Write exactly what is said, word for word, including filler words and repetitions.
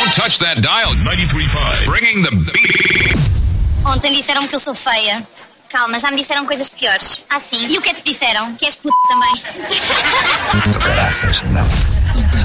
Don't touch that dial. ninety-three point five. Bringing the beat. Ontem disseram-me que eu sou feia. Calma, já me disseram coisas piores. Ah, sim? E o que é que te disseram? Que és puta também. Tu caraças, não.